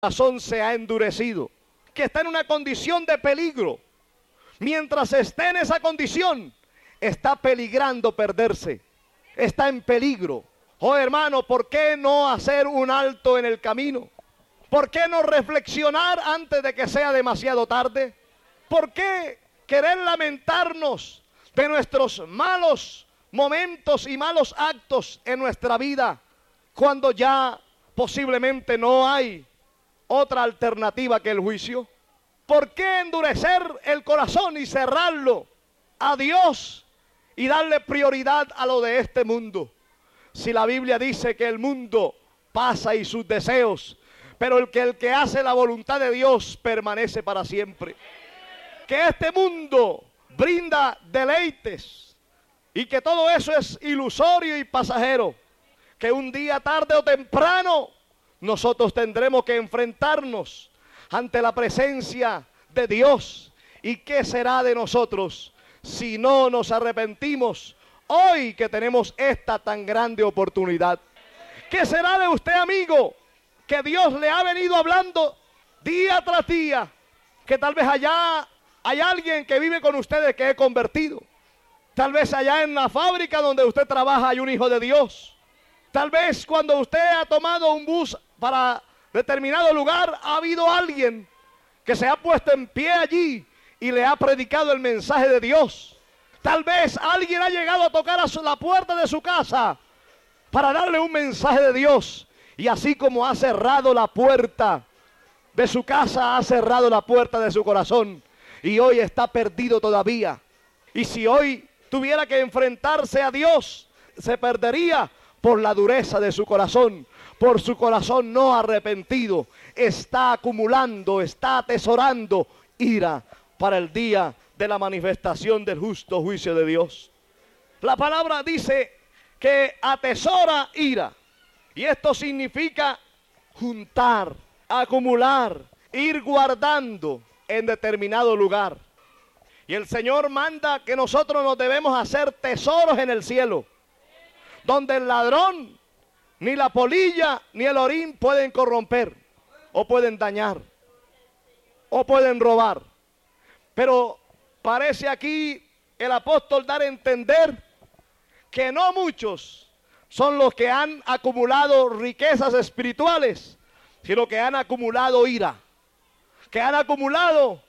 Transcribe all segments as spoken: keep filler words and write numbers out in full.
corazón se ha endurecido, que está en una condición de peligro. Mientras esté en esa condición, está peligrando perderse, está en peligro. Oh hermano, ¿por qué no hacer un alto en el camino? ¿Por qué no reflexionar antes de que sea demasiado tarde? ¿Por qué querer lamentarnos de nuestros malos momentos y malos actos en nuestra vida cuando ya posiblemente no hay otra alternativa que el juicio? ¿Por qué endurecer el corazón y cerrarlo a Dios y darle prioridad a lo de este mundo? Si la Biblia dice que el mundo pasa y sus deseos, pero el que, el que hace la voluntad de Dios permanece para siempre. Que este mundo brinda deleites y que todo eso es ilusorio y pasajero. Que un día tarde o temprano nosotros tendremos que enfrentarnos ante la presencia de Dios. ¿Y qué será de nosotros si no nos arrepentimos hoy que tenemos esta tan grande oportunidad? ¿Qué será de usted, amigo, que Dios le ha venido hablando día tras día? Que tal vez allá hay alguien que vive con ustedes que es convertido. Tal vez allá en la fábrica donde usted trabaja hay un hijo de Dios. Tal vez cuando usted ha tomado un bus para determinado lugar, ha habido alguien que se ha puesto en pie allí y le ha predicado el mensaje de Dios. Tal vez alguien ha llegado a tocar a su, la puerta de su casa para darle un mensaje de Dios. Y así como ha cerrado la puerta de su casa, ha cerrado la puerta de su corazón. Y hoy está perdido todavía. Y si hoy tuviera que enfrentarse a Dios, se perdería por la dureza de su corazón, por su corazón no arrepentido. Está acumulando, está atesorando ira para el día de la manifestación del justo juicio de Dios. La palabra dice que atesora ira. Y esto significa juntar, acumular, ir guardando en determinado lugar. Y el Señor manda que nosotros nos debemos hacer tesoros en el cielo, donde el ladrón, ni la polilla, ni el orín pueden corromper, o pueden dañar, o pueden robar. Pero parece aquí el apóstol dar a entender que no muchos son los que han acumulado riquezas espirituales, sino que han acumulado ira, que han acumulado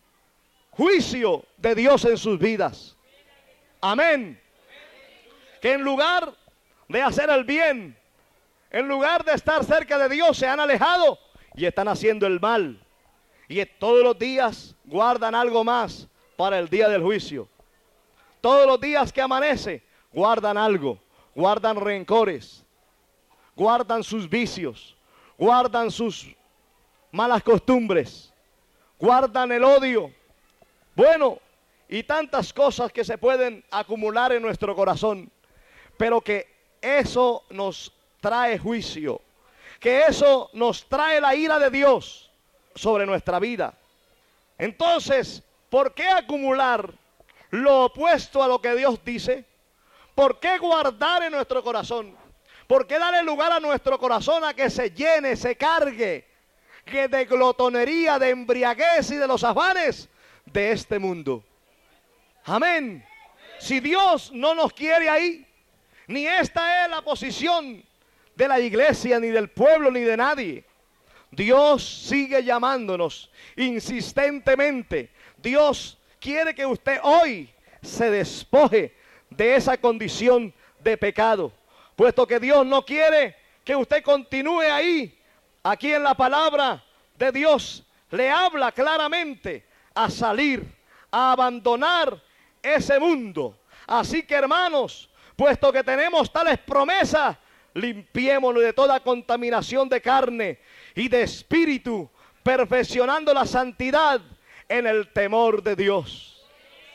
juicio de Dios en sus vidas. Amén. Que en lugar de hacer el bien, en lugar de estar cerca de Dios, se han alejado y están haciendo el mal. Y todos los días guardan algo más para el día del juicio. Todos los días que amanece, guardan algo. Guardan rencores, guardan sus vicios, guardan sus malas costumbres, guardan el odio. Bueno, y tantas cosas que se pueden acumular en nuestro corazón, pero que eso nos trae juicio, que eso nos trae la ira de Dios sobre nuestra vida. Entonces, ¿por qué acumular lo opuesto a lo que Dios dice? ¿Por qué guardar en nuestro corazón? ¿Por qué darle lugar a nuestro corazón a que se llene, se cargue, que de glotonería, de embriaguez y de los afanes de este mundo? Amén. Si Dios no nos quiere ahí, ni esta es la posición de la iglesia, ni del pueblo, ni de nadie. Dios sigue llamándonos insistentemente. Dios quiere que usted hoy se despoje de esa condición de pecado, puesto que Dios no quiere que usted continúe ahí. Aquí en la palabra de Dios le habla claramente a salir, a abandonar ese mundo. Así que, hermanos, puesto que tenemos tales promesas, limpiémonos de toda contaminación de carne y de espíritu, perfeccionando la santidad en el temor de Dios.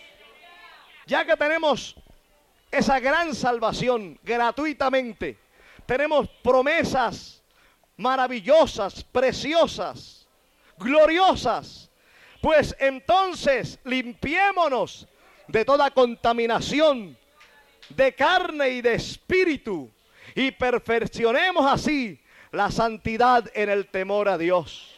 Ya que tenemos esa gran salvación gratuitamente, tenemos promesas maravillosas, preciosas, gloriosas, pues entonces limpiémonos de toda contaminación de carne y de espíritu y perfeccionemos así La santidad en el temor a Dios.